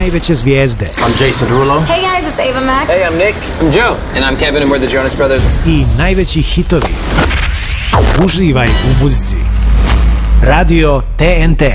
Najveće zvijezde I'm Jason Derulo. Hey guys, it's Ava Max. Hey, I'm Nick. I'm Joe. And I'm Kevin and we're the Jonas Brothers. i najveći hitovi. Uživaj u muzici. Radio TNT.